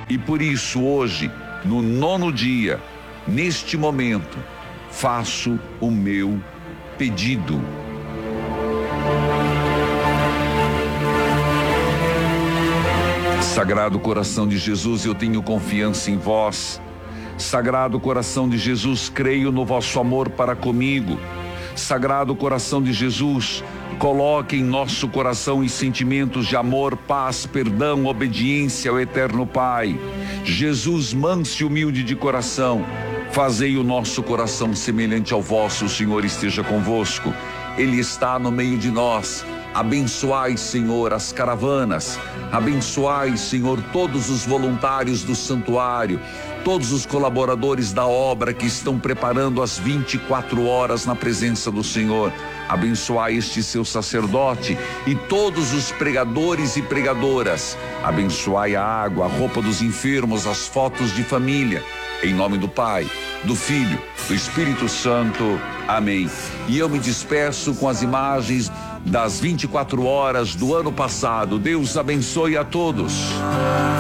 E por isso hoje, no 9º dia, neste momento, faço o meu pedido. Sagrado coração de Jesus, eu tenho confiança em vós. Sagrado coração de Jesus, creio no vosso amor para comigo. Sagrado coração de Jesus, coloque em nosso coração os sentimentos de amor, paz, perdão, obediência ao eterno Pai. Jesus, manso e humilde de coração, fazei o nosso coração semelhante ao vosso. O Senhor esteja convosco. Ele está no meio de nós. Abençoai, Senhor, as caravanas. Abençoai, Senhor, todos os voluntários do santuário, todos os colaboradores da obra que estão preparando as 24 horas na presença do Senhor. Abençoai este seu sacerdote e todos os pregadores e pregadoras. Abençoai a água, a roupa dos enfermos, as fotos de família. Em nome do Pai, do Filho, do Espírito Santo. Amém. E eu me despeço com as imagens das 24 horas do ano passado. Deus abençoe a todos.